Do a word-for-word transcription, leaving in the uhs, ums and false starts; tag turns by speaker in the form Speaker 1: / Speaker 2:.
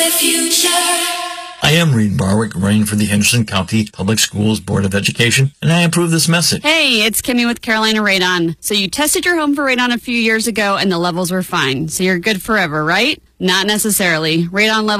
Speaker 1: I am Reed Barwick, running for the Henderson County Public Schools Board of Education, and I approve this message.
Speaker 2: Hey, it's Kimmy with Carolina Radon. So you tested your home for radon a few years ago, and the levels were fine. So you're good forever, right? Not necessarily. Radon levels